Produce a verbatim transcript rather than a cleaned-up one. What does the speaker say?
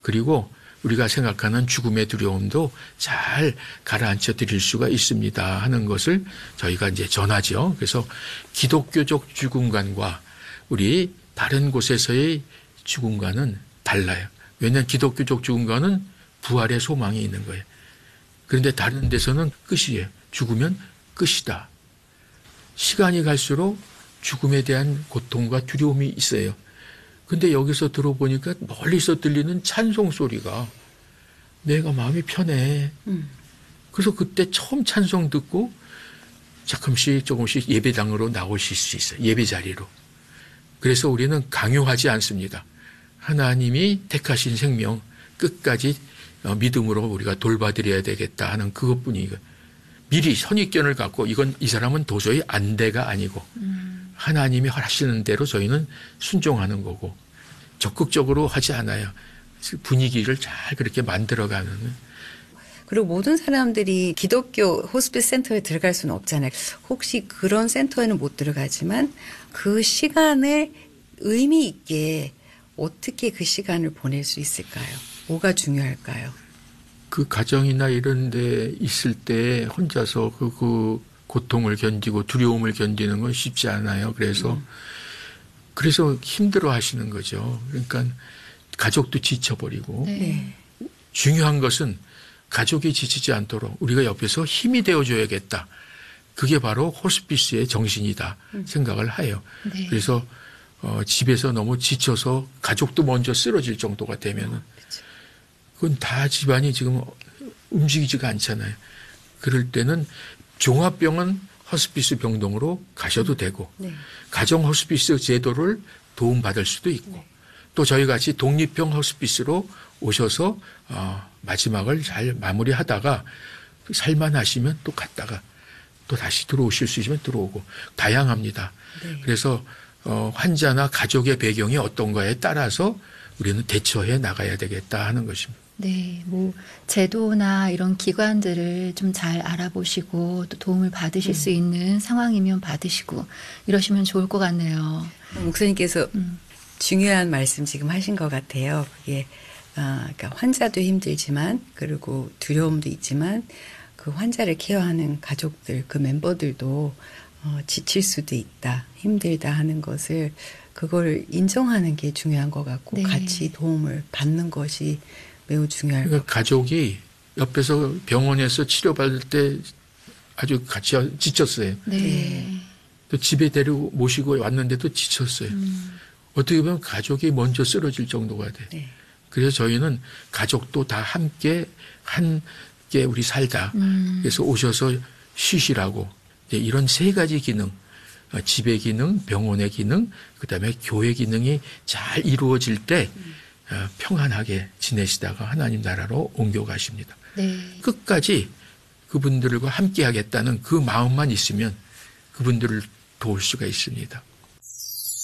그리고 우리가 생각하는 죽음의 두려움도 잘 가라앉혀 드릴 수가 있습니다 하는 것을 저희가 이제 전하죠. 그래서 기독교적 죽음관과 우리 다른 곳에서의 죽음관은 달라요. 왜냐하면 기독교적 죽음관은 부활의 소망이 있는 거예요. 그런데 다른 데서는 끝이에요. 죽으면 끝이다. 시간이 갈수록 죽음에 대한 고통과 두려움이 있어요. 근데 여기서 들어보니까 멀리서 들리는 찬송 소리가 내가 마음이 편해. 음. 그래서 그때 처음 찬송 듣고 조금씩 조금씩 예배당으로 나오실 수 있어요. 예배 자리로. 그래서 우리는 강요하지 않습니다. 하나님이 택하신 생명 끝까지 믿음으로 우리가 돌봐드려야 되겠다 하는 그것뿐이에요. 미리 선입견을 갖고 이건 이 사람은 도저히 안 돼가 아니고 음. 하나님이 하시는 대로 저희는 순종하는 거고 적극적으로 하지 않아요. 분위기를 잘 그렇게 만들어가는. 그리고 모든 사람들이 기독교 호스피스 센터에 들어갈 수는 없잖아요. 혹시 그런 센터에는 못 들어가지만 그 시간을 의미 있게 어떻게 그 시간을 보낼 수 있을까요? 뭐가 중요할까요? 그 가정이나 이런 데 있을 때 혼자서 그, 그 고통을 견디고 두려움을 견디는 건 쉽지 않아요. 그래서 음. 그래서 힘들어 하시는 거죠. 그러니까 가족도 지쳐버리고 네. 중요한 것은 가족이 지치지 않도록 우리가 옆에서 힘이 되어줘야겠다. 그게 바로 호스피스의 정신이다 음. 생각을 해요. 네. 그래서 어, 집에서 너무 지쳐서 가족도 먼저 쓰러질 정도가 되면은 그건 다 집안이 지금 움직이지가 않잖아요. 그럴 때는 종합병원 호스피스 병동으로 가셔도 되고 네. 가정 호스피스 제도를 도움받을 수도 있고 네. 또 저희 같이 독립형 호스피스로 오셔서 어, 마지막을 잘 마무리하다가 살만하시면 또 갔다가 또 다시 들어오실 수 있으면 들어오고 다양합니다. 네. 그래서 어, 환자나 가족의 배경이 어떤가에 따라서 우리는 대처해 나가야 되겠다 하는 것입니다. 네, 뭐 제도나 이런 기관들을 좀 잘 알아보시고 또 도움을 받으실 음. 수 있는 상황이면 받으시고 이러시면 좋을 것 같네요. 목사님께서 음. 중요한 말씀 지금 하신 것 같아요. 그게 아, 그러니까 환자도 힘들지만 그리고 두려움도 있지만 그 환자를 케어하는 가족들, 그 멤버들도 어, 지칠 수도 있다, 힘들다 하는 것을 그걸 인정하는 게 중요한 것 같고 네. 같이 도움을 받는 것이 매우 중요할 그러니까 것 같아요. 가족이 옆에서 병원에서 치료받을 때 아주 같이 지쳤어요. 네. 또 집에 데리고 모시고 왔는데도 지쳤어요. 음. 어떻게 보면 가족이 먼저 쓰러질 정도가 돼. 네. 그래서 저희는 가족도 다 함께 함께 우리 살다. 음. 그래서 오셔서 쉬시라고 이런 세 가지 기능, 집의 기능, 병원의 기능, 그다음에 교회 기능이 잘 이루어질 때 평안하게 지내시다가 하나님 나라로 옮겨가십니다. 네. 끝까지 그분들과 함께 하겠다는 그 마음만 있으면 그분들을 도울 수가 있습니다.